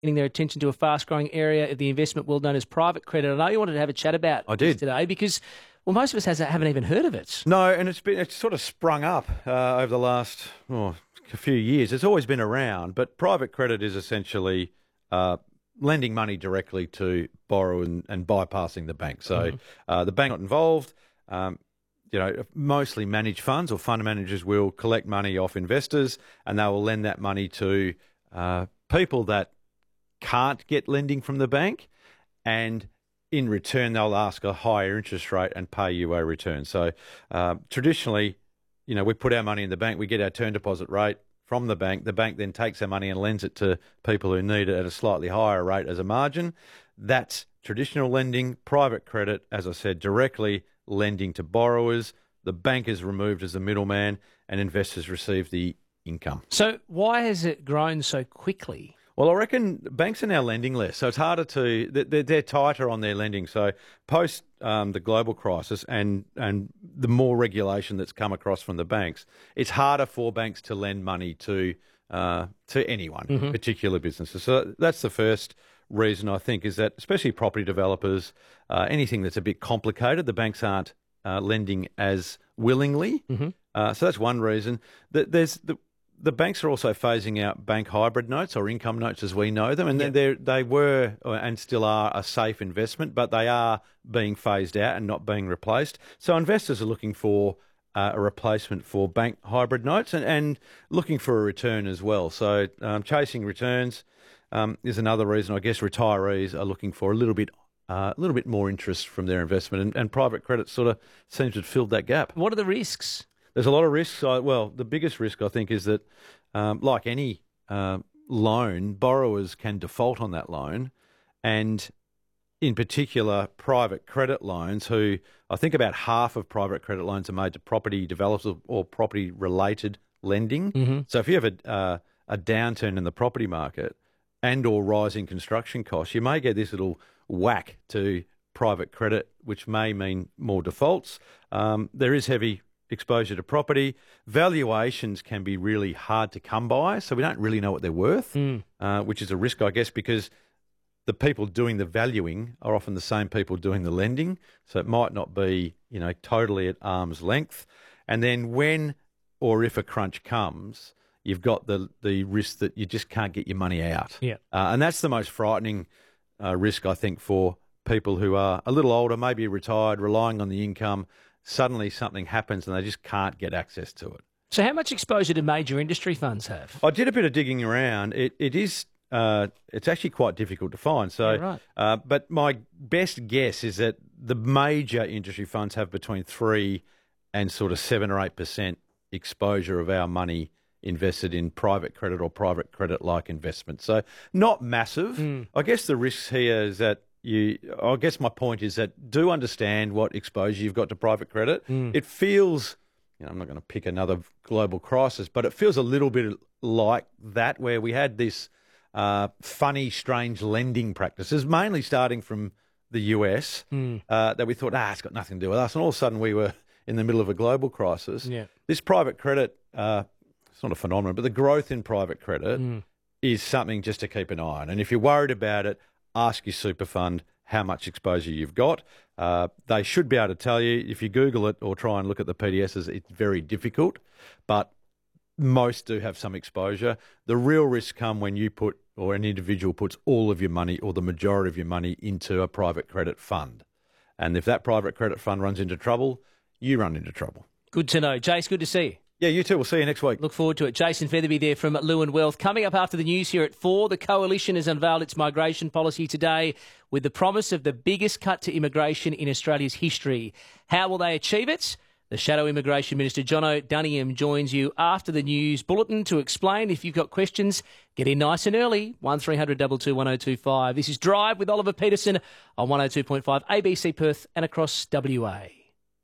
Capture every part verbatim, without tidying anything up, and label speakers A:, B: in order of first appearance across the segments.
A: getting their attention to a fast-growing area of the investment world known as private credit. I know you wanted to have a chat about
B: I
A: this
B: did.
A: today because, well, most of us has, haven't even heard of it.
B: No, and it's been it's sort of sprung up uh, over the last oh, a few years. It's always been around, but private credit is essentially uh, lending money directly to borrow and, and bypassing the bank. So mm-hmm. uh, the bank not involved. Um, you know, mostly managed funds or fund managers will collect money off investors, and they will lend that money to uh, people that can't get lending from the bank, and in return they'll ask a higher interest rate and pay you a return. So uh, traditionally, you know, we put our money in the bank, we get our term deposit rate from the bank. The bank then takes our money and lends it to people who need it at a slightly higher rate as a margin. That's traditional lending. Private credit, as I said, directly lending to borrowers. The bank is removed as the middleman and investors receive the income.
A: So why has it grown so quickly?
B: Well, I reckon banks are now lending less, so it's harder to, they're, they're tighter on their lending. So post um, the global crisis and, and the more regulation that's come across from the banks, it's harder for banks to lend money to uh, to anyone, mm-hmm. particular businesses. So that's the first reason, I think, is that especially property developers, uh, anything that's a bit complicated, the banks aren't uh, lending as willingly. Mm-hmm. Uh, so that's one reason. There's the The banks are also phasing out bank hybrid notes or income notes as we know them, and yep. they they were and still are a safe investment, but they are being phased out and not being replaced. So investors are looking for uh, a replacement for bank hybrid notes and, and looking for a return as well. So um, chasing returns um, is another reason. I guess retirees are looking for a little bit uh, a little bit more interest from their investment, and, and private credit sort of seems to have filled that gap.
A: What are the risks?
B: There's a lot of risks. Well, the biggest risk, I think, is that, um, like any uh, loan, borrowers can default on that loan, and in particular, private credit loans, who I think about half of private credit loans are made to property developers or property-related lending. Mm-hmm. So if you have a, uh, a downturn in the property market and or rising construction costs, you may get this little whack to private credit, which may mean more defaults. Um, there is heavy exposure to property. Valuations can be really hard to come by, so we don't really know what they're worth, mm. uh, which is a risk, I guess, because the people doing the valuing are often the same people doing the lending, so it might not be, you know, totally at arm's length. And then when or if a crunch comes, you've got the the risk that you just can't get your money out.
A: Yeah.
B: Uh, and that's the most frightening uh, risk, I think, for people who are a little older, maybe retired, relying on the income. Suddenly something happens and they just can't get access to it.
A: So how much exposure do major industry funds have?
B: I did a bit of digging around. It it is uh, it's actually quite difficult to find. So,
A: yeah, right.
B: uh, but my best guess is that the major industry funds have between three and sort of seven or eight percent exposure of our money invested in private credit or private credit-like investments. So not massive. Mm. I guess the risks here is that You, I guess my point is that do understand what exposure you've got to private credit. Mm. It feels, you know, I'm not going to pick another global crisis, but it feels a little bit like that, where we had this uh, funny, strange lending practices, mainly starting from the U S, mm. uh, that we thought, ah, it's got nothing to do with us. And all of a sudden we were in the middle of a global crisis.
A: Yeah.
B: This private credit, uh, it's not a phenomenon, but the growth in private credit mm. is something just to keep an eye on. And if you're worried about it, ask your super fund how much exposure you've got. Uh, they should be able to tell you. If you Google it or try and look at the P D Ss, it's very difficult, but most do have some exposure. The real risks come when you put, or an individual puts all of your money or the majority of your money into a private credit fund. And if that private credit fund runs into trouble, you run into trouble.
A: Good to know. Jace, good to see you.
B: Yeah, you too. We'll see you next week.
A: Look forward to it. Jason Featherby there from Lewin Wealth. Coming up after the news here at four, the Coalition has unveiled its migration policy today with the promise of the biggest cut to immigration in Australia's history. How will they achieve it? The Shadow Immigration Minister, Jono Duniam, joins you after the news bulletin to explain. If you've got questions, get in nice and early. one three hundred two two one oh two five. This is Drive with Oliver Peterson on one oh two point five A B C Perth and across W A.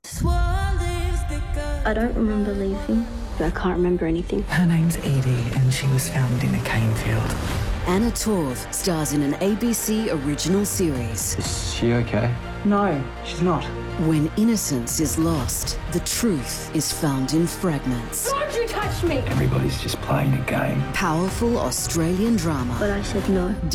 C: I don't remember leaving. I can't remember anything.
D: Her name's Edie and she was found in a cane field.
E: Anna Torv stars in an A B C original series.
F: Is she okay?
D: No, she's not.
E: When innocence is lost, the truth is found in fragments.
C: Don't you touch me!
F: Everybody's just playing a game.
E: Powerful Australian drama.
C: But I said no.